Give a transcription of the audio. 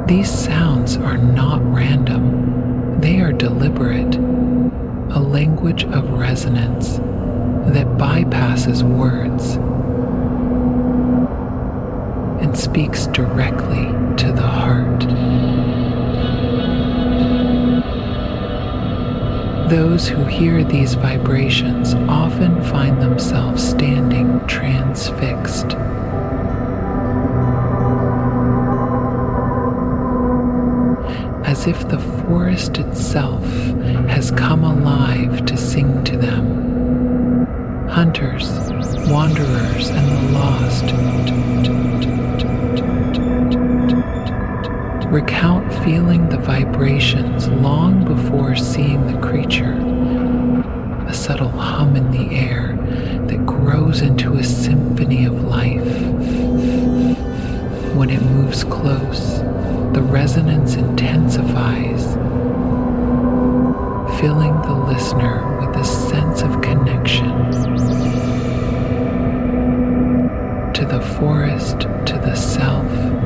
These sounds are not random, they are deliberate, a language of resonance that bypasses words and speaks directly to the heart. Those who hear these vibrations often find themselves standing transfixed. As if the forest itself has come alive to sing to them. Hunters, wanderers, and the lost recount feeling the vibrations long before seeing the creature, a subtle hum in the air that grows into a symphony of life. When it moves close, the resonance intensifies, filling the listener with a sense of connection to the forest, to the self,